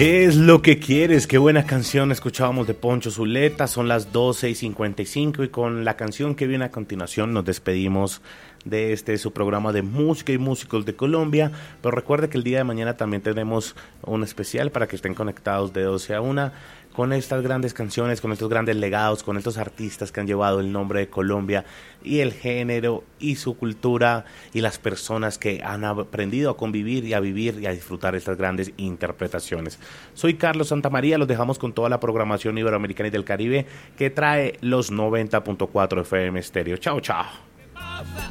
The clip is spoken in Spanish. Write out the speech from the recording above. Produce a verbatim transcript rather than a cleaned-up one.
¿Qué es lo que quieres? Qué buena canción escuchábamos de Poncho Zuleta. Son las doce y cincuenta y cinco y con la canción que viene a continuación nos despedimos de este su programa de música y músicos de Colombia. Pero recuerde que el día de mañana también tenemos un especial para que estén conectados de doce a una con estas grandes canciones, con estos grandes legados, con estos artistas que han llevado el nombre de Colombia y el género y su cultura y las personas que han aprendido a convivir y a vivir y a disfrutar estas grandes interpretaciones. Soy Carlos Santamaría, los dejamos con toda la programación iberoamericana y del Caribe que trae los noventa punto cuatro F M Estéreo. Chao, chao.